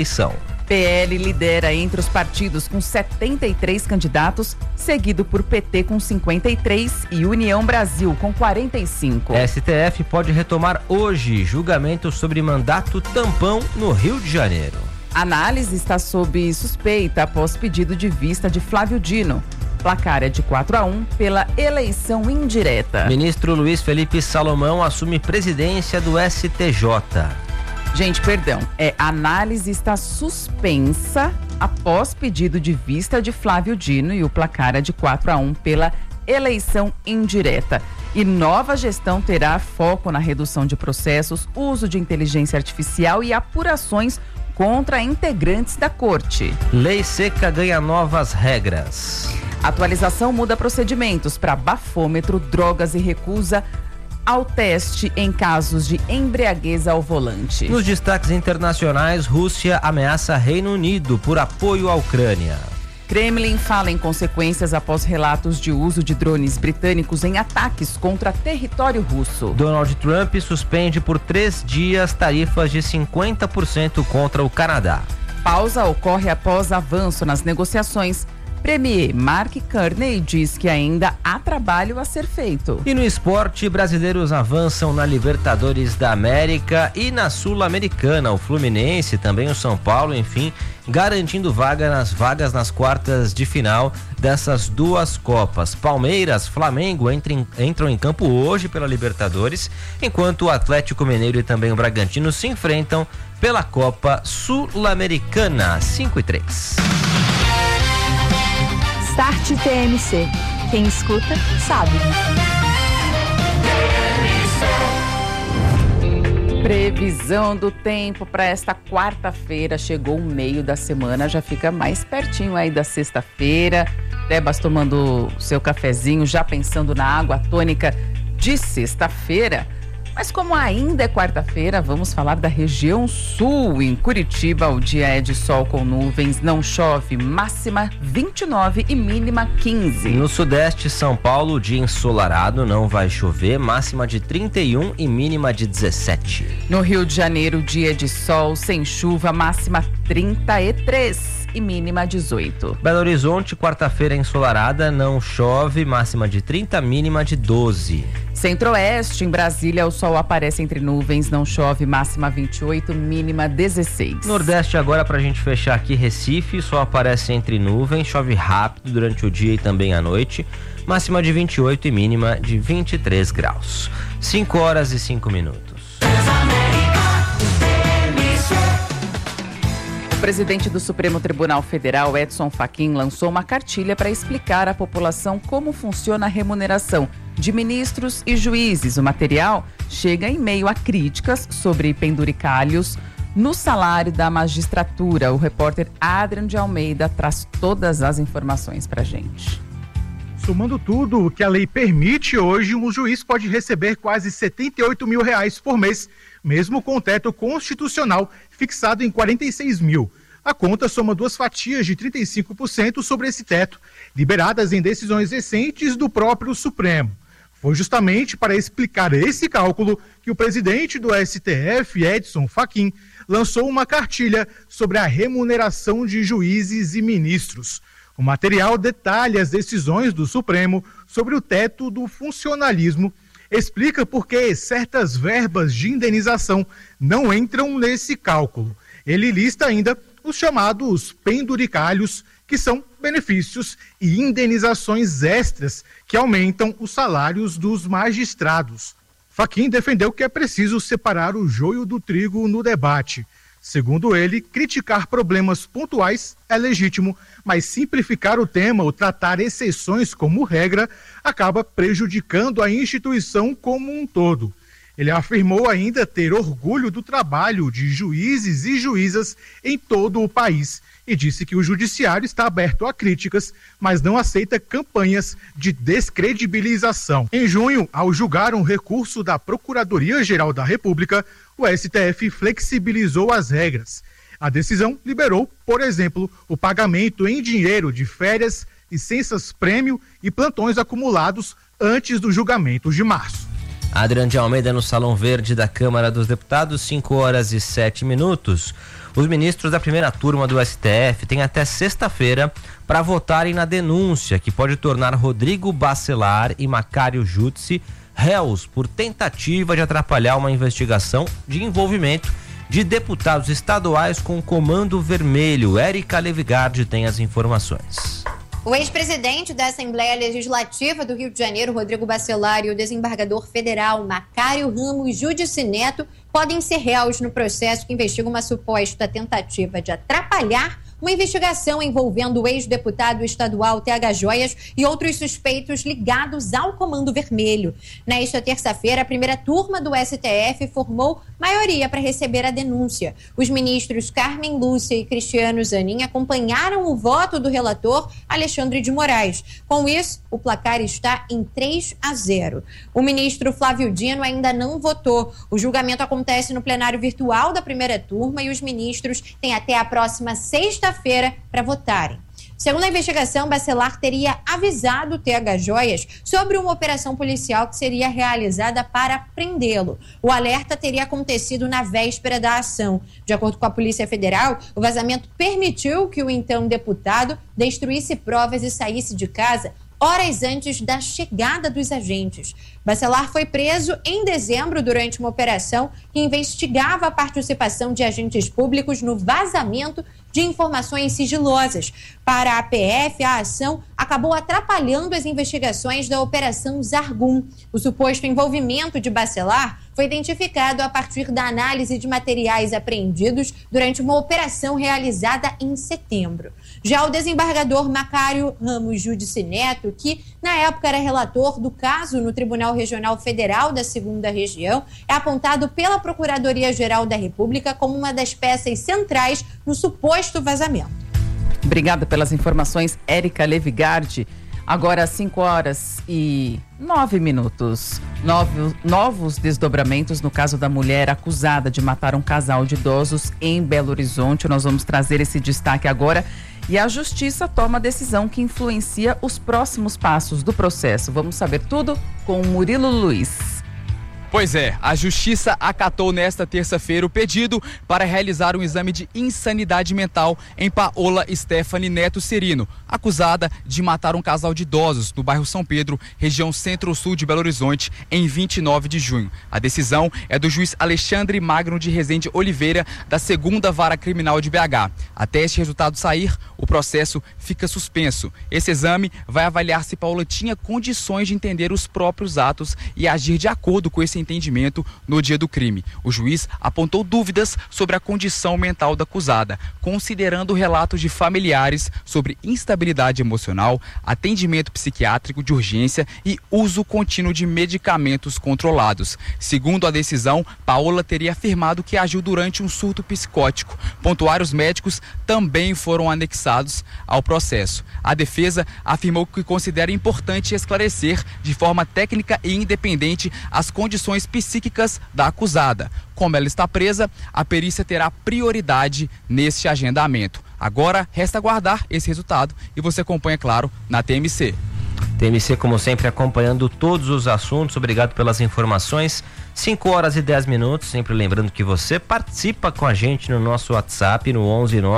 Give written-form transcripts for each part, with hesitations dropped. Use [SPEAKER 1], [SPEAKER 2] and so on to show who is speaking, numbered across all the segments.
[SPEAKER 1] eleição.
[SPEAKER 2] PL lidera entre os partidos com 73 candidatos, seguido por PT com 53 e União Brasil com 45.
[SPEAKER 1] STF pode retomar hoje julgamento sobre mandato tampão no Rio de Janeiro.
[SPEAKER 2] Análise está sob suspeita após pedido de vista de Flávio Dino. Placar é de 4-1 pela eleição indireta.
[SPEAKER 1] Ministro Luiz Felipe Salomão assume presidência do STJ.
[SPEAKER 2] Gente, perdão, análise está suspensa após pedido de vista de Flávio Dino e o placar é de 4-1 pela eleição indireta. E nova gestão terá foco na redução de processos, uso de inteligência artificial e apurações contra integrantes da corte.
[SPEAKER 1] Lei seca ganha novas regras.
[SPEAKER 2] Atualização muda procedimentos para bafômetro, drogas e recusa ao teste em casos de embriaguez ao volante.
[SPEAKER 1] Nos destaques internacionais, Rússia ameaça Reino Unido por apoio à Ucrânia.
[SPEAKER 2] Kremlin fala em consequências após relatos de uso de drones britânicos em ataques contra território russo.
[SPEAKER 1] Donald Trump suspende por 3 dias tarifas de 50% contra o Canadá.
[SPEAKER 2] Pausa ocorre após avanço nas negociações. Premier Mark Carney diz que ainda há trabalho a ser feito.
[SPEAKER 1] E no esporte, brasileiros avançam na Libertadores da América e na Sul-Americana. O Fluminense, também o São Paulo, enfim, garantindo vagas nas quartas de final dessas duas Copas. Palmeiras, Flamengo entram em campo hoje pela Libertadores, enquanto o Atlético Mineiro e também o Bragantino se enfrentam pela Copa Sul-Americana. 5-3.
[SPEAKER 3] Start TMC. Quem escuta, sabe.
[SPEAKER 2] Previsão do tempo para esta quarta-feira. Chegou o meio da semana, já fica mais pertinho aí da sexta-feira. Debas tomando seu cafezinho, já pensando na água tônica de sexta-feira. Mas como ainda é quarta-feira, vamos falar da região sul. Em Curitiba, o dia é de sol com nuvens, não chove, máxima 29 e mínima 15.
[SPEAKER 1] No sudeste, São Paulo, dia ensolarado, não vai chover, máxima de 31 e mínima de 17.
[SPEAKER 2] No Rio de Janeiro, dia de sol, sem chuva, máxima 33 e mínima 18.
[SPEAKER 1] Belo Horizonte, quarta-feira ensolarada, não chove, máxima de 30, mínima de 12.
[SPEAKER 2] Centro-Oeste, em Brasília, o sol aparece entre nuvens, não chove, máxima 28, mínima 16.
[SPEAKER 1] Nordeste agora, pra gente fechar aqui, Recife, sol aparece entre nuvens, chove rápido durante o dia e também à noite, máxima de 28 e mínima de 23 graus. 5h05.
[SPEAKER 2] O presidente do Supremo Tribunal Federal, Edson Fachin, lançou uma cartilha para explicar à população como funciona a remuneração de ministros e juízes. O material chega em meio a críticas sobre penduricalhos no salário da magistratura. O repórter Adrian de Almeida traz todas as informações para a gente.
[SPEAKER 4] Somando tudo o que a lei permite, hoje um juiz pode receber quase R$78 mil por mês, mesmo com o teto constitucional fixado em 46 mil. A conta soma 2 fatias de 35% sobre esse teto, liberadas em decisões recentes do próprio Supremo. Foi justamente para explicar esse cálculo que o presidente do STF, Edson Fachin, lançou uma cartilha sobre a remuneração de juízes e ministros. O material detalha as decisões do Supremo sobre o teto do funcionalismo, explica por que certas verbas de indenização não entram nesse cálculo. Ele lista ainda os chamados penduricalhos, que são benefícios e indenizações extras que aumentam os salários dos magistrados. Fachin defendeu que é preciso separar o joio do trigo no debate. Segundo ele, criticar problemas pontuais é legítimo, mas simplificar o tema ou tratar exceções como regra acaba prejudicando a instituição como um todo. Ele afirmou ainda ter orgulho do trabalho de juízes e juízas em todo o país e disse que o judiciário está aberto a críticas, mas não aceita campanhas de descredibilização. Em junho, ao julgar um recurso da Procuradoria-Geral da República, o STF flexibilizou as regras. A decisão liberou, por exemplo, o pagamento em dinheiro de férias, licenças-prêmio e plantões acumulados antes do julgamento de março.
[SPEAKER 1] Adrian de Almeida no Salão Verde da Câmara dos Deputados, 5h07. Os ministros da primeira turma do STF têm até sexta-feira para votarem na denúncia que pode tornar Rodrigo Bacelar e Macário Jutsi réus por tentativa de atrapalhar uma investigação de envolvimento de deputados estaduais com o Comando Vermelho. Érica Levigardi tem as informações.
[SPEAKER 5] O ex-presidente da Assembleia Legislativa do Rio de Janeiro, Rodrigo Bacelar, e o desembargador federal Macário Ramos Judici Neto podem ser réus no processo que investiga uma suposta tentativa de atrapalhar uma investigação envolvendo o ex-deputado estadual TH Joias e outros suspeitos ligados ao Comando Vermelho. Nesta terça-feira, a primeira turma do STF formou maioria para receber a denúncia. Os ministros Carmen Lúcia e Cristiano Zanin acompanharam o voto do relator Alexandre de Moraes. Com isso, o placar está em 3-0. O ministro Flávio Dino ainda não votou. O julgamento acontece no plenário virtual da primeira turma e os ministros têm até a próxima sexta-feira para votarem. Segundo a investigação, Bacelar teria avisado o TH Joias sobre uma operação policial que seria realizada para prendê-lo. O alerta teria acontecido na véspera da ação. De acordo com a Polícia Federal, o vazamento permitiu que o então deputado destruísse provas e saísse de casa horas antes da chegada dos agentes. Bacelar foi preso em dezembro durante uma operação que investigava a participação de agentes públicos no vazamento de informações sigilosas. Para a PF, a ação acabou atrapalhando as investigações da Operação Zargum. O suposto envolvimento de Bacelar foi identificado a partir da análise de materiais apreendidos durante uma operação realizada em setembro. Já o desembargador Macário Ramos Judici Neto, que na época era relator do caso no Tribunal Regional Federal da 2ª Região, é apontado pela Procuradoria-Geral da República como uma das peças centrais no suposto vazamento.
[SPEAKER 2] Obrigada pelas informações, Érica Levigardi. Agora 5h09. Novos desdobramentos no caso da mulher acusada de matar um casal de idosos em Belo Horizonte. Nós vamos trazer esse destaque agora. E a Justiça toma decisão que influencia os próximos passos do processo. Vamos saber tudo com o Murilo Luiz.
[SPEAKER 6] Pois é, a Justiça acatou nesta terça-feira o pedido para realizar um exame de insanidade mental em Paola Stephanie Neto Serino, acusada de matar um casal de idosos no bairro São Pedro, região centro-sul de Belo Horizonte, em 29 de junho. A decisão é do juiz Alexandre Magno de Rezende Oliveira, da 2ª Vara Criminal de BH. Até este resultado sair, o processo fica suspenso. Esse exame vai avaliar se Paola tinha condições de entender os próprios atos e agir de acordo com esse entendimento no dia do crime. O juiz apontou dúvidas sobre a condição mental da acusada, considerando relatos de familiares sobre instabilidade emocional, atendimento psiquiátrico de urgência e uso contínuo de medicamentos controlados. Segundo a decisão, Paola teria afirmado que agiu durante um surto psicótico. Pontuários médicos também foram anexados ao processo. A defesa afirmou que considera importante esclarecer de forma técnica e independente as condições psíquicas da acusada. Como ela está presa, a perícia terá prioridade neste agendamento. Agora, resta aguardar esse resultado e você acompanha, claro, na TMC.
[SPEAKER 1] TMC, como sempre, acompanhando todos os assuntos. Obrigado pelas informações. 5h10, sempre lembrando que você participa com a gente no nosso WhatsApp, no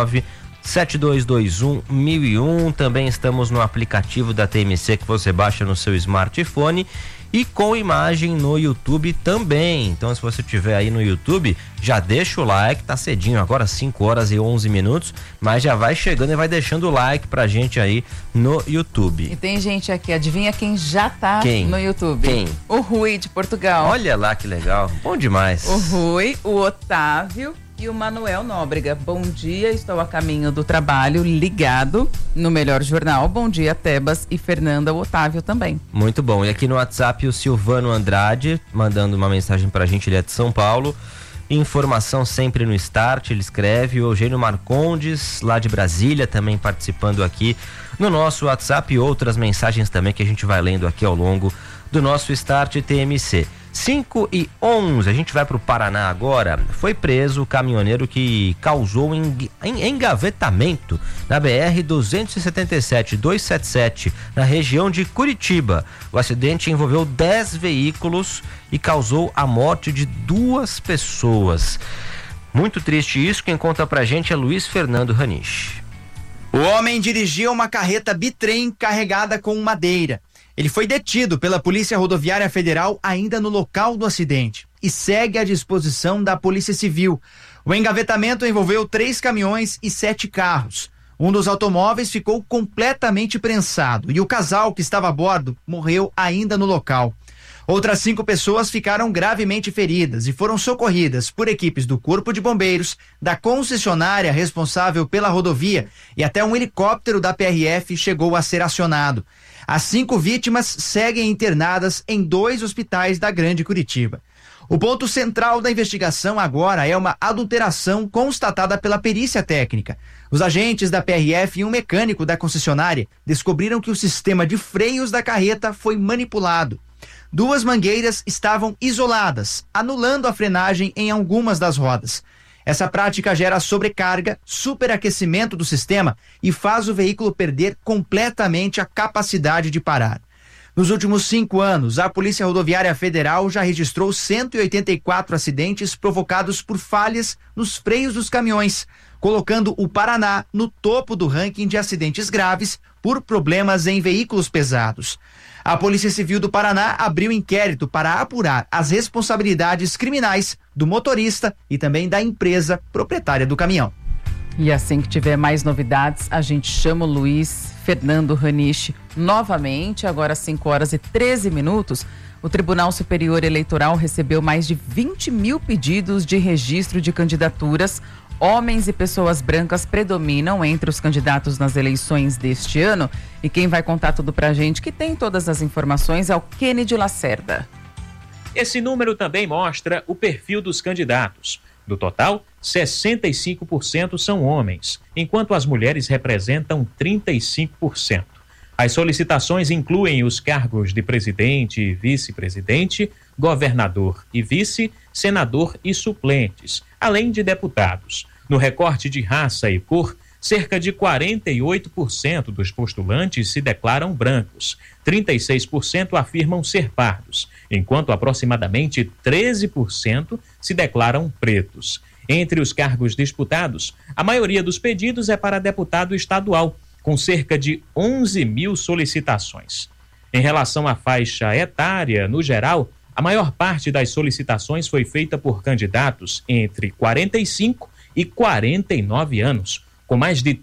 [SPEAKER 1] 11972211001. Também estamos no aplicativo da TMC que você baixa no seu smartphone e com imagem no YouTube também. Então, se você estiver aí no YouTube, já deixa o like, tá cedinho agora, 5h11, mas já vai chegando e vai deixando o like pra gente aí no YouTube.
[SPEAKER 2] E tem gente aqui, adivinha quem já tá no YouTube?
[SPEAKER 1] Quem?
[SPEAKER 2] O Rui de Portugal.
[SPEAKER 1] Olha lá que legal, bom demais.
[SPEAKER 2] O Rui, o Otávio e o Manuel Nóbrega. Bom dia, estou a caminho do trabalho, ligado no Melhor Jornal. Bom dia, Tebas e Fernanda, o Otávio também.
[SPEAKER 1] Muito bom. E aqui no WhatsApp o Silvano Andrade, mandando uma mensagem pra gente, ele é de São Paulo. Informação sempre no Start, ele escreve. O Eugênio Marcondes, lá de Brasília, também participando aqui no nosso WhatsApp, e outras mensagens também que a gente vai lendo aqui ao longo do nosso Start TMC. 5h11, a gente vai para o Paraná agora. Foi preso o caminhoneiro que causou engavetamento na BR-277 na região de Curitiba. O acidente envolveu 10 veículos e causou a morte de 2 pessoas. Muito triste isso, quem conta pra gente é Luiz Fernando Raniche.
[SPEAKER 7] O homem dirigia uma carreta bitrem carregada com madeira. Ele foi detido pela Polícia Rodoviária Federal ainda no local do acidente e segue à disposição da Polícia Civil. O engavetamento envolveu 3 caminhões e 7 carros. Um dos automóveis ficou completamente prensado e o casal que estava a bordo morreu ainda no local. Outras 5 pessoas ficaram gravemente feridas e foram socorridas por equipes do Corpo de Bombeiros, da concessionária responsável pela rodovia e até um helicóptero da PRF chegou a ser acionado. As 5 vítimas seguem internadas em 2 hospitais da Grande Curitiba. O ponto central da investigação agora é uma adulteração constatada pela perícia técnica. Os agentes da PRF e um mecânico da concessionária descobriram que o sistema de freios da carreta foi manipulado. 2 mangueiras estavam isoladas, anulando a frenagem em algumas das rodas. Essa prática gera sobrecarga, superaquecimento do sistema e faz o veículo perder completamente a capacidade de parar. Nos últimos 5 anos, a Polícia Rodoviária Federal já registrou 184 acidentes provocados por falhas nos freios dos caminhões, colocando o Paraná no topo do ranking de acidentes graves por problemas em veículos pesados. A Polícia Civil do Paraná abriu inquérito para apurar as responsabilidades criminais do motorista e também da empresa proprietária do caminhão.
[SPEAKER 2] E assim que tiver mais novidades, a gente chama o Luiz Fernando Raniche novamente. Agora, às 5h13, o Tribunal Superior Eleitoral recebeu mais de 20 mil pedidos de registro de candidaturas. Homens e pessoas brancas predominam entre os candidatos nas eleições deste ano. E quem vai contar tudo pra gente, que tem todas as informações, é o Kennedy Lacerda.
[SPEAKER 8] Esse número também mostra o perfil dos candidatos. Do total, 65% são homens, enquanto as mulheres representam 35%. As solicitações incluem os cargos de presidente e vice-presidente, governador e vice, senador e suplentes, além de deputados. No recorte de raça e cor, cerca de 48% dos postulantes se declaram brancos, 36% afirmam ser pardos, enquanto aproximadamente 13% se declaram pretos. Entre os cargos disputados, a maioria dos pedidos é para deputado estadual, com cerca de 11 mil solicitações. Em relação à faixa etária, no geral, a maior parte das solicitações foi feita por candidatos entre 45 e 49 anos, com mais de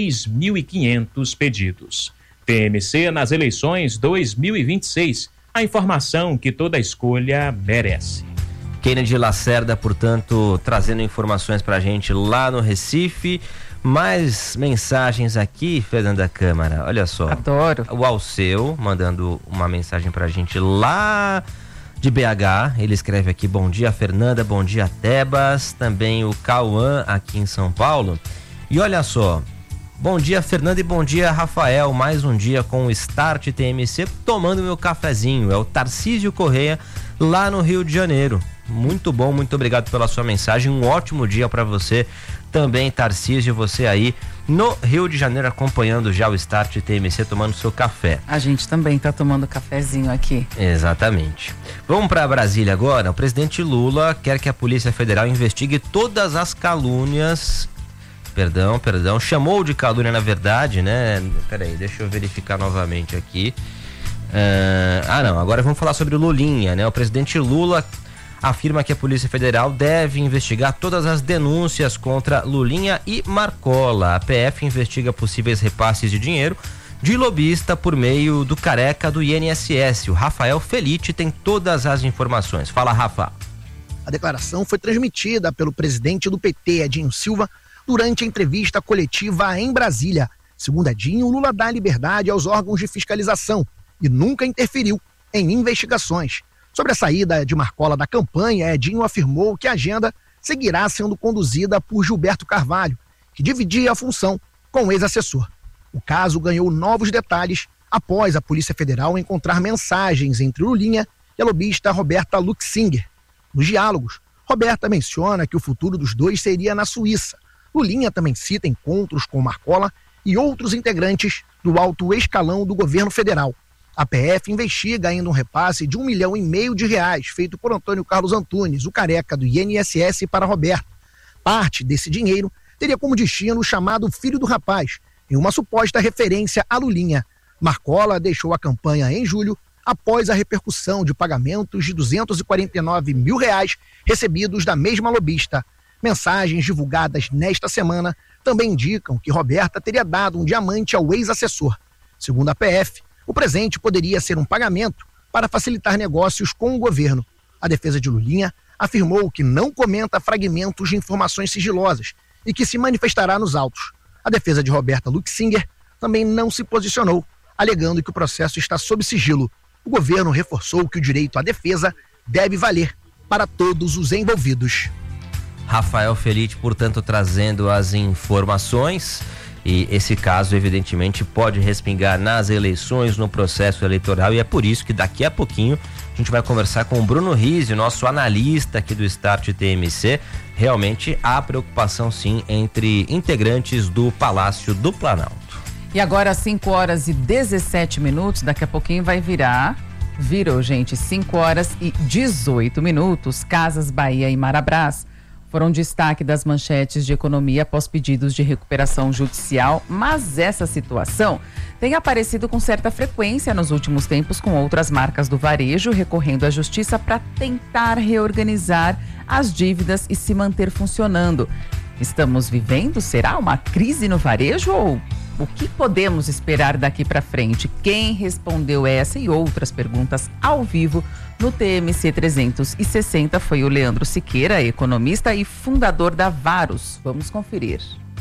[SPEAKER 8] 3.500 pedidos. TMC nas eleições 2026, a informação que toda escolha merece.
[SPEAKER 1] Kennedy Lacerda, portanto, trazendo informações pra gente lá no Recife. Mais mensagens aqui, Fernanda Câmara, olha só.
[SPEAKER 2] Adoro.
[SPEAKER 1] O Alceu mandando uma mensagem pra gente lá de BH, ele escreve aqui: bom dia Fernanda, bom dia Tebas, também o Cauã aqui em São Paulo. E olha só, bom dia Fernanda e bom dia Rafael, mais um dia com o Start TMC tomando meu cafezinho, é o Tarcísio Correia lá no Rio de Janeiro. Muito bom, muito obrigado pela sua mensagem, um ótimo dia para você também, Tarcísio, você aí no Rio de Janeiro acompanhando já o Start TMC, tomando seu café.
[SPEAKER 2] A gente também tá tomando cafezinho aqui.
[SPEAKER 1] Exatamente. Vamos para Brasília agora. O presidente Lula quer que a Polícia Federal investigue todas as calúnias. Perdão, chamou de calúnia na verdade, né? Peraí, deixa eu verificar novamente aqui. Não, agora vamos falar sobre o Lulinha, né? O presidente Lula afirma que a Polícia Federal deve investigar todas as denúncias contra Lulinha e Marcola. A PF investiga possíveis repasses de dinheiro de lobista por meio do careca do INSS. O Rafael Felite tem todas as informações. Fala, Rafa.
[SPEAKER 9] A declaração foi transmitida pelo presidente do PT, Edinho Silva, durante a entrevista coletiva em Brasília. Segundo Edinho, Lula dá liberdade aos órgãos de fiscalização e nunca interferiu em investigações. Sobre a saída de Marcola da campanha, Edinho afirmou que a agenda seguirá sendo conduzida por Gilberto Carvalho, que dividia a função com o ex-assessor. O caso ganhou novos detalhes após a Polícia Federal encontrar mensagens entre Lulinha e a lobista Roberta Luxinger. Nos diálogos, Roberta menciona que o futuro dos dois seria na Suíça. Lulinha também cita encontros com Marcola e outros integrantes do alto escalão do governo federal. A PF investiga ainda um repasse de R$1,5 milhão feito por Antônio Carlos Antunes, o careca do INSS, para Roberta. Parte desse dinheiro teria como destino o chamado filho do rapaz, em uma suposta referência a Lulinha. Marcola deixou a campanha em julho, após a repercussão de pagamentos de R$249 mil recebidos da mesma lobista. Mensagens divulgadas nesta semana também indicam que Roberta teria dado um diamante ao ex-assessor. Segundo a PF, o presente poderia ser um pagamento para facilitar negócios com o governo. A defesa de Lulinha afirmou que não comenta fragmentos de informações sigilosas e que se manifestará nos autos. A defesa de Roberta Luxinger também não se posicionou, alegando que o processo está sob sigilo. O governo reforçou que o direito à defesa deve valer para todos os envolvidos.
[SPEAKER 1] Rafael Felite, portanto, trazendo as informações, e esse caso evidentemente pode respingar nas eleições, no processo eleitoral, e é por isso que daqui a pouquinho a gente vai conversar com o Bruno Rizzi, nosso analista aqui do Start TMC. Realmente há preocupação sim entre integrantes do Palácio do Planalto.
[SPEAKER 2] E agora 5h17, daqui a pouquinho vai virou gente, 5h18, Casas Bahia e Marabras foram destaque das manchetes de economia após pedidos de recuperação judicial, mas essa situação tem aparecido com certa frequência nos últimos tempos com outras marcas do varejo recorrendo à justiça para tentar reorganizar as dívidas e se manter funcionando. Estamos vivendo, será, uma crise no varejo ou o que podemos esperar daqui para frente? Quem respondeu essa e outras perguntas ao vivo no TMC 360 foi o Leandro Siqueira, economista e fundador da Varus. Vamos conferir.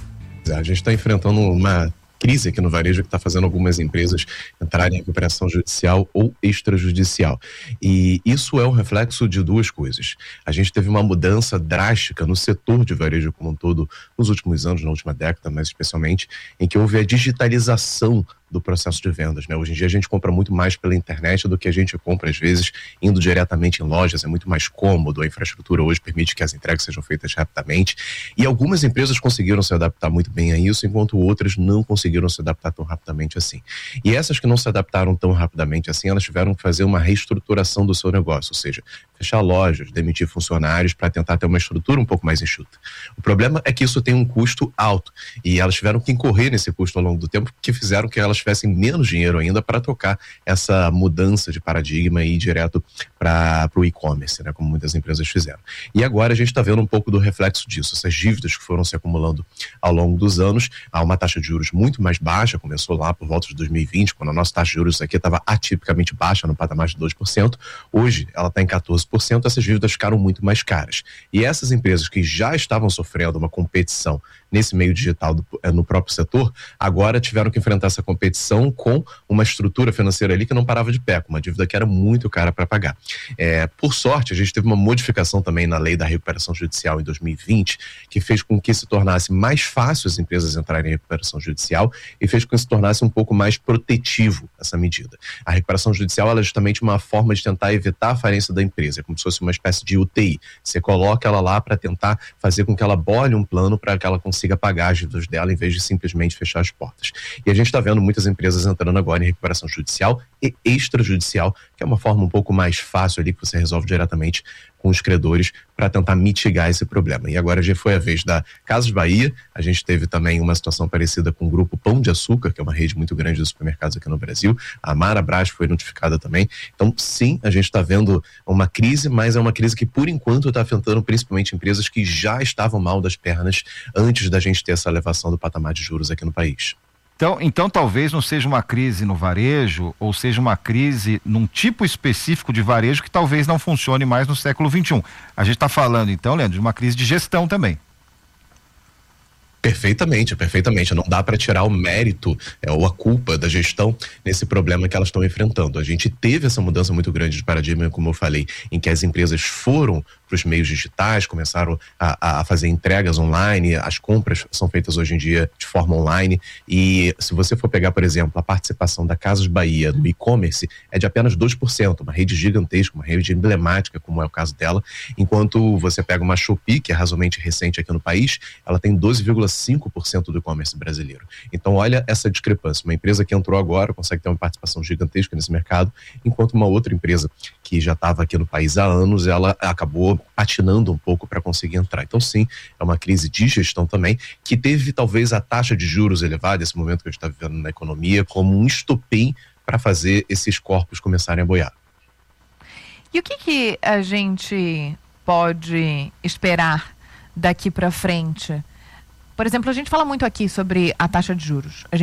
[SPEAKER 10] A gente está enfrentando uma crise aqui no varejo que está fazendo algumas empresas entrarem em recuperação judicial ou extrajudicial. E isso é um reflexo de duas coisas. A gente teve uma mudança drástica no setor de varejo como um todo nos últimos anos, na última década, mas especialmente, em que houve a digitalização do processo de vendas, né? Hoje em dia a gente compra muito mais pela internet do que a gente compra, às vezes, indo diretamente em lojas, é muito mais cômodo, a infraestrutura hoje permite que as entregas sejam feitas rapidamente, e algumas empresas conseguiram se adaptar muito bem a isso, enquanto outras não conseguiram se adaptar tão rapidamente assim. E essas que não se adaptaram tão rapidamente assim, elas tiveram que fazer uma reestruturação do seu negócio, ou seja, fechar lojas, demitir funcionários para tentar ter uma estrutura um pouco mais enxuta. O problema é que isso tem um custo alto, e elas tiveram que incorrer nesse custo ao longo do tempo, que fizeram que elas tivessem menos dinheiro ainda para tocar essa mudança de paradigma e ir direto para o e-commerce, né, como muitas empresas fizeram. E agora a gente está vendo um pouco do reflexo disso, essas dívidas que foram se acumulando ao longo dos anos. Há uma taxa de juros muito mais baixa, começou lá por volta de 2020, quando a nossa taxa de juros aqui estava atipicamente baixa, no patamar de 2%, hoje ela está em 14%, essas dívidas ficaram muito mais caras. E essas empresas que já estavam sofrendo uma competição nesse meio digital no próprio setor, agora tiveram que enfrentar essa competição com uma estrutura financeira ali que não parava de pé, com uma dívida que era muito cara para pagar. Por sorte, a gente teve uma modificação também na lei da recuperação judicial em 2020, que fez com que se tornasse mais fácil as empresas entrarem em recuperação judicial e fez com que se tornasse um pouco mais protetivo essa medida. A recuperação judicial ela é justamente uma forma de tentar evitar a falência da empresa, é como se fosse uma espécie de UTI. Você coloca ela lá para tentar fazer com que ela bole um plano para que ela consiga pagar as dívidas dela em vez de simplesmente fechar as portas. E a gente está vendo muitas empresas entrando agora em recuperação judicial e extrajudicial, que é uma forma um pouco mais fácil ali que você resolve diretamente com os credores para tentar mitigar esse problema. E agora já foi a vez da Casas Bahia, a gente teve também uma situação parecida com o grupo Pão de Açúcar, que é uma rede muito grande de supermercados aqui no Brasil, a Marabras foi notificada também. Então sim, a gente está vendo uma crise, mas é uma crise que por enquanto está afetando principalmente empresas que já estavam mal das pernas antes da gente ter essa elevação do patamar de juros aqui no país.
[SPEAKER 11] Então talvez não seja uma crise no varejo, ou seja uma crise num tipo específico de varejo que talvez não funcione mais no século XXI. A gente está falando então, Leandro, de uma crise de gestão também.
[SPEAKER 10] Perfeitamente. Não dá para tirar o mérito ou a culpa da gestão nesse problema que elas estão enfrentando. A gente teve essa mudança muito grande de paradigma, como eu falei, em que as empresas foram para os meios digitais, começaram a fazer entregas online, as compras são feitas hoje em dia de forma online, e se você for pegar, por exemplo, a participação da Casas Bahia no e-commerce é de apenas 2%, uma rede gigantesca, uma rede emblemática, como é o caso dela, enquanto você pega uma Shopee, que é razoavelmente recente aqui no país, ela tem 12,5% do e-commerce brasileiro. Então olha essa discrepância, uma empresa que entrou agora consegue ter uma participação gigantesca nesse mercado, enquanto uma outra empresa que já estava aqui no país há anos, ela acabou patinando um pouco para conseguir entrar. Então, sim, é uma crise de gestão também, que teve talvez a taxa de juros elevada, esse momento que a gente está vivendo na economia, como um estopim para fazer esses corpos começarem a boiar.
[SPEAKER 12] E o que a gente pode esperar daqui para frente? Por exemplo, a gente fala muito aqui sobre a taxa de juros.